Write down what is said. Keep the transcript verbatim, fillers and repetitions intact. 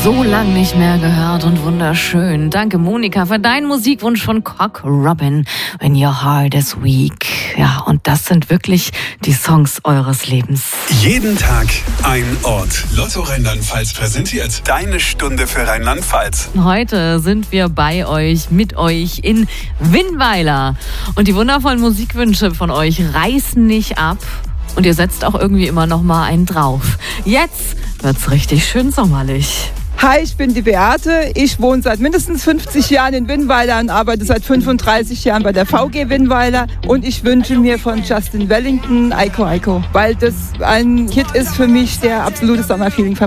So lang nicht mehr gehört und wunderschön. Danke, Monika, für deinen Musikwunsch von Cock Robin. When your heart is weak. Ja, und das sind wirklich die Songs eures Lebens. Jeden Tag ein Ort. Lotto Rheinland-Pfalz präsentiert deine Stunde für Rheinland-Pfalz. Heute sind wir bei euch, mit euch in Winnweiler. Und die wundervollen Musikwünsche von euch reißen nicht ab. Und ihr setzt auch irgendwie immer noch mal einen drauf. Jetzt wird's richtig schön sommerlich. Hi, ich bin die Beate. Ich wohne seit mindestens fünfzig Jahren in Winnweiler und arbeite seit fünfunddreißig Jahren bei der V G Winnweiler. Und ich wünsche mir von Justin Wellington Aiko Aiko, weil das ein Hit ist für mich, der absolutes Sommerfeeling vermittelt.